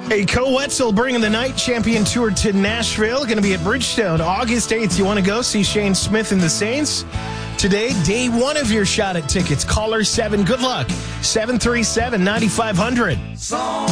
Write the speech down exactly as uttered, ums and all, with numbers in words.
Hey, Co Wetzel bringing the Night Champion Tour to Nashville. Going to be at Bridgestone August eighth. You want to go see Shane Smith and the Saints? Today, day one of your shot at tickets. Caller seven. Good luck. seven three seven, nine five zero zero.